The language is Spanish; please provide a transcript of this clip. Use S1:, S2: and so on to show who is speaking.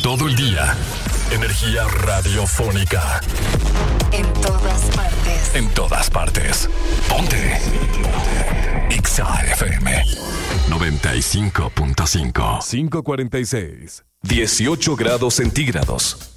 S1: todo el día. Energía radiofónica.
S2: En todas partes.
S1: En todas partes. Ponte. Exa FM 95.5.
S3: 5:46.
S1: 18 grados centígrados.